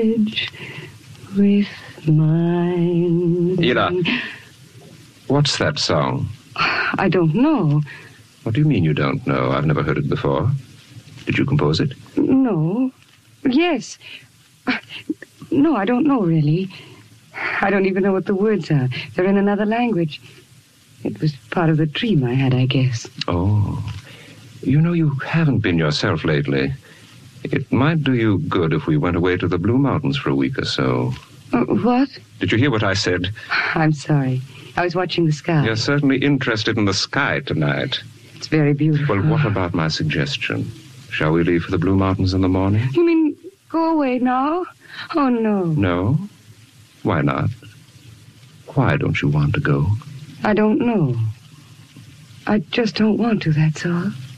with mine. Ida, what's that song? I don't know. What do you mean you don't know? I've never heard it before. Did you compose it? No. Yes. No, I don't know, really. I don't even know what the words are. They're in another language. It was part of the dream I had, I guess. Oh. You know, you haven't been yourself lately. It might do you good if we went away to the Blue Mountains for a week or so. What? Did you hear what I said? I'm sorry. I was watching the sky. You're certainly interested in the sky tonight. It's very beautiful. Well, what about my suggestion? Shall we leave for the Blue Mountains in the morning? You mean go away now? Oh, no. No? Why not? Why don't you want to go? I don't know. I just don't want to, that's all.